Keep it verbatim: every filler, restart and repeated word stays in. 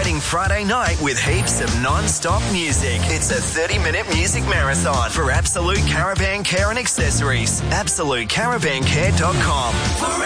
exciting Friday night with heaps of non-stop music. It's a thirty-minute music marathon for Absolute Caravan Care and Accessories. absolute caravan care dot com.